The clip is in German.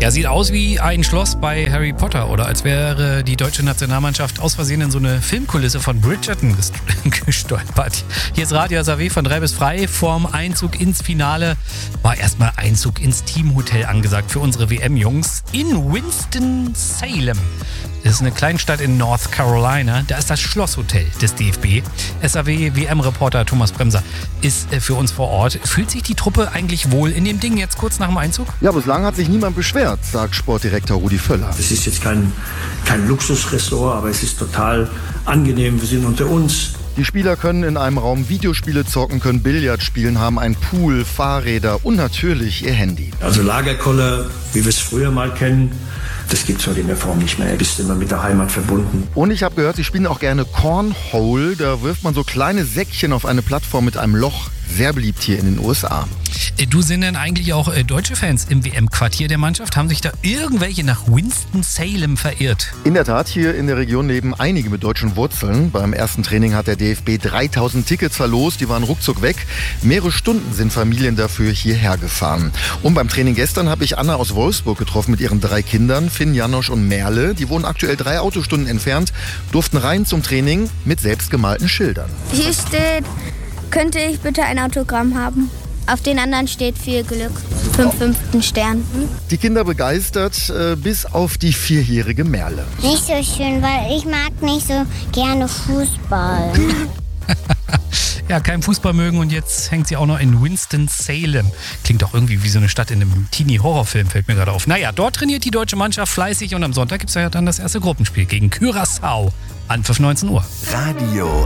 Ja, sieht aus wie ein Schloss bei Harry Potter oder als wäre die deutsche Nationalmannschaft aus Versehen in so eine Filmkulisse von Bridgerton gestolpert. Hier ist Radio SAW von 3 bis frei. Vorm Einzug ins Finale war erstmal Einzug ins Teamhotel angesagt für unsere WM-Jungs in Winston-Salem. Das ist eine Kleinstadt in North Carolina. Da ist das Schlosshotel des DFB. SAW-WM-Reporter Thomas Bremser ist für uns vor Ort. Fühlt sich die Truppe eigentlich wohl in dem Ding jetzt kurz nach dem Einzug? Ja, bislang hat sich niemand beschwert, sagt Sportdirektor Rudi Völler. Es ist jetzt kein Luxusressort, aber es ist total angenehm. Wir sind unter uns. Die Spieler können in einem Raum Videospiele zocken, können Billard spielen, haben einen Pool, Fahrräder und natürlich ihr Handy. Also Lagerkoller, wie wir es früher mal kennen, das gibt es heute in der Form nicht mehr. Du bist immer mit der Heimat verbunden. Und ich habe gehört, sie spielen auch gerne Cornhole. Da wirft man so kleine Säckchen auf eine Plattform mit einem Loch. Sehr beliebt hier in den USA. Du, sind denn eigentlich auch deutsche Fans im WM-Quartier der Mannschaft? Haben sich da irgendwelche nach Winston-Salem verirrt? In der Tat, hier in der Region leben einige mit deutschen Wurzeln. Beim ersten Training hat der DFB 3000 Tickets verlost. Die waren ruckzuck weg. Mehrere Stunden sind Familien dafür hierher gefahren. Und beim Training gestern habe ich Anna aus Wolfsburg getroffen mit ihren 3 Kindern, Finn, Janosch und Merle. Die wohnen aktuell 3 Autostunden entfernt, durften rein zum Training mit selbstgemalten Schildern. Hier steht: Könnte ich bitte ein Autogramm haben? Auf den anderen steht: viel Glück. 5 Stern. Die Kinder begeistert, bis auf die 4-jährige Merle. Nicht so schön, weil ich mag nicht so gerne Fußball. Ja, kein Fußball mögen und jetzt hängt sie auch noch in Winston-Salem. Klingt auch irgendwie wie so eine Stadt in einem Teenie-Horrorfilm, fällt mir gerade auf. Naja, dort trainiert die deutsche Mannschaft fleißig und am Sonntag gibt es ja dann das erste Gruppenspiel gegen Curaçao. Anpfiff 19 Uhr. Radio